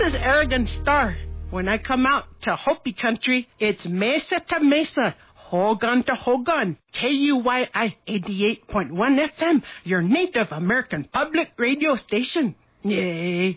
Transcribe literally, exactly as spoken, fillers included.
is Aragon Star. When I come out to Hopi country, it's mesa to mesa, Hogan to Hogan. K U Y I eighty-eight point one F M, your Native American public radio station. Yay.